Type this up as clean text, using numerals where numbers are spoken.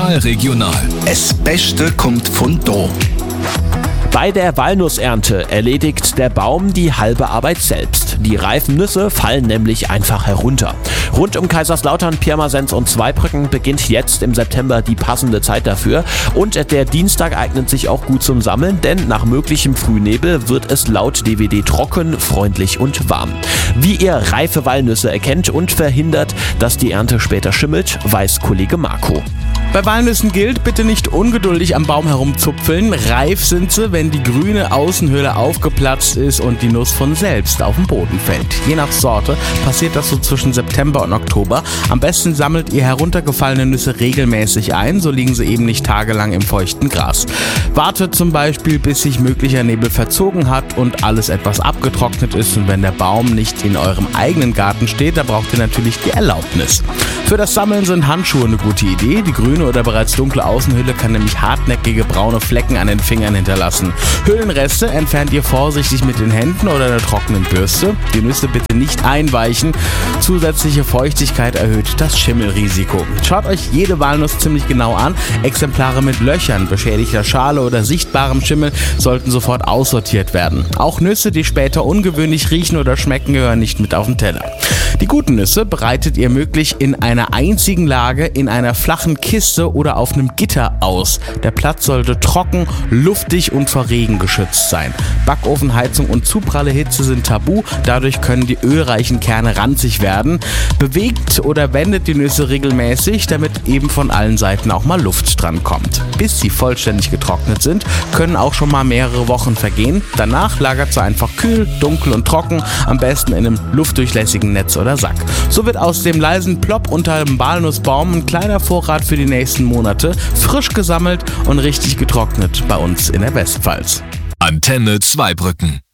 Lokalregional. Das Beste kommt von da. Bei der Walnussernte erledigt der Baum die halbe Arbeit selbst. Die reifen Nüsse fallen nämlich einfach herunter. Rund um Kaiserslautern, Pirmasens und Zweibrücken beginnt jetzt im September die passende Zeit dafür. Und der Dienstag eignet sich auch gut zum Sammeln, denn nach möglichem Frühnebel wird es laut DWD trocken, freundlich und warm. Wie ihr reife Walnüsse erkennt und verhindert, dass die Ernte später schimmelt, weiß Kollege Marco. Bei Walnüssen gilt, bitte nicht ungeduldig am Baum herumzupfeln. Reif sind sie, wenn die grüne Außenhülle aufgeplatzt ist und die Nuss von selbst auf den Boden fällt. Je nach Sorte passiert das so zwischen September und Oktober. Am besten sammelt ihr heruntergefallene Nüsse regelmäßig ein, so liegen sie eben nicht tagelang im feuchten Gras. Wartet zum Beispiel, bis sich möglicher Nebel verzogen hat und alles etwas abgetrocknet ist, und wenn der Baum nicht in eurem eigenen Garten steht, da braucht ihr natürlich die Erlaubnis. Für das Sammeln sind Handschuhe eine gute Idee. Die grüne oder bereits dunkle Außenhülle kann nämlich hartnäckige braune Flecken an den Fingern hinterlassen. Hüllenreste entfernt ihr vorsichtig mit den Händen oder einer trockenen Bürste. Die Nüsse bitte nicht einweichen. Zusätzliche Feuchtigkeit erhöht das Schimmelrisiko. Schaut euch jede Walnuss ziemlich genau an. Exemplare mit Löchern, beschädigter Schale oder sichtbarem Schimmel sollten sofort aussortiert werden. Auch Nüsse, die später ungewöhnlich riechen oder schmecken, gehören nicht mit auf den Teller. Die guten Nüsse bereitet ihr möglich in einer einzigen Lage in einer flachen Kiste oder auf einem Gitter aus. Der Platz sollte trocken, luftig und vor Regen geschützt sein. Backofenheizung und zu pralle Hitze sind tabu, dadurch können die ölreichen Kerne ranzig werden. Bewegt oder wendet die Nüsse regelmäßig, damit eben von allen Seiten auch mal Luft dran kommt. Bis sie vollständig getrocknet sind, können auch schon mal mehrere Wochen vergehen. Danach lagert sie einfach kühl, dunkel und trocken, am besten in einem luftdurchlässigen Netz oder Sack. So wird aus dem leisen Plopp unter dem Walnussbaum ein kleiner Vorrat für die nächsten Monate, frisch gesammelt und richtig getrocknet bei uns in der Westpfalz. Antenne Zweibrücken.